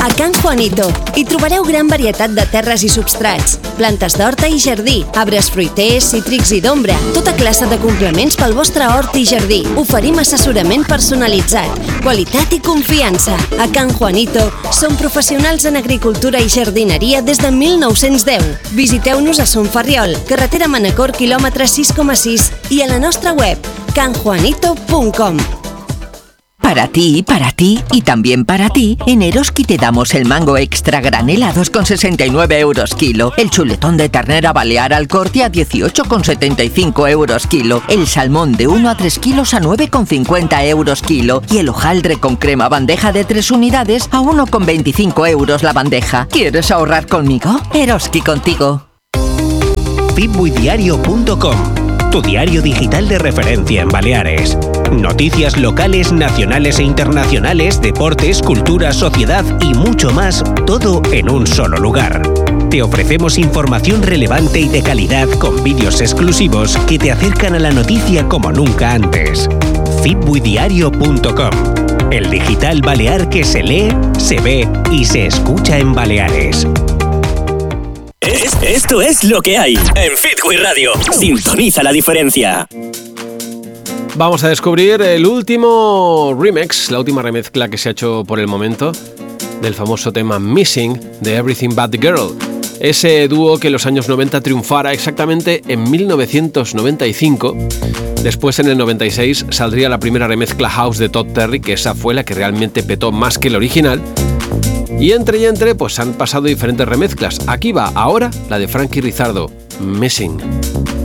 A Can Juanito hi trobareu gran varietat de terres i substrats, plantes d'horta i jardí, arbres fruiters, cítrics i d'ombra, tota classe de complements pel vostre hort i jardí. Oferim assessorament personalitzat, qualitat i confiança. A Can Juanito som professionals en agricultura i jardineria des de 1910. Visiteu-nos a Son Ferriol, carretera Manacor, quilòmetre 6,6 i a la nostra web canjuanito.com. Para ti y también para ti, en Eroski te damos el mango extra granel a 2,69 euros kilo, el chuletón de ternera balear al corte a 18,75 euros kilo, el salmón de 1 a 3 kilos a 9,50 euros kilo y el hojaldre con crema bandeja de 3 unidades a 1,25 euros la bandeja. ¿Quieres ahorrar conmigo? Eroski contigo. Fitbuidiario.com, tu diario digital de referencia en Baleares. Noticias locales, nacionales e internacionales, deportes, cultura, sociedad y mucho más, todo en un solo lugar. Te ofrecemos información relevante y de calidad con vídeos exclusivos que te acercan a la noticia como nunca antes. Fitbuidiario.com, el digital balear que se lee, se ve y se escucha en Baleares. Esto es lo que hay en Fitbui Radio. Sintoniza la diferencia. Vamos a descubrir el último remix, la última remezcla que se ha hecho por el momento del famoso tema Missing de Everything But The Girl. Ese dúo que en los años 90 triunfara exactamente en 1995. Después, en el 96, saldría la primera remezcla house de Todd Terry, que esa fue la que realmente petó más que el original. Y entre, pues han pasado diferentes remezclas. Aquí va ahora la de Frankie Rizardo, Missing.